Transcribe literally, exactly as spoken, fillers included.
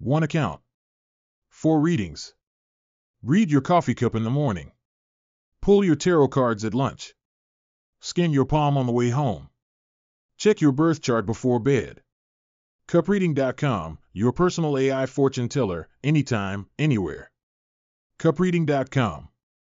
one account, four readings. Read your coffee cup in the morning. Pull your tarot cards at lunch. Scan your palm on the way home. Check your birth chart before bed. cup reading dot com, your personal A I fortune teller, anytime, anywhere. cup reading dot com